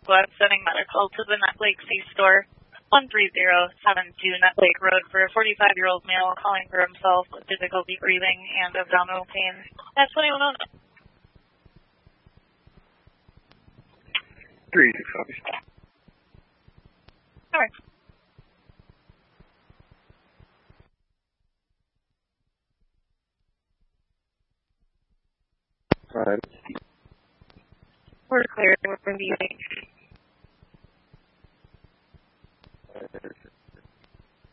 Squad sending medical to the Nut Lake C-Store, 13072 Nut Lake Road for a 45-year-old male calling for himself with difficulty breathing and abdominal pain. That's 2109. 36 copies. Alright. Alright. We're clear. We're from the